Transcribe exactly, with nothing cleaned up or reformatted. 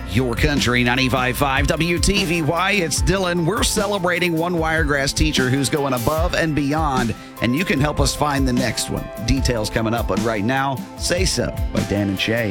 Your Country ninety-five point five W T V Y. It's Dylan. We're celebrating one Wiregrass teacher who's going above and beyond, and you can help us find the next one. Details coming up, but right now, Say So by Dan and Shay.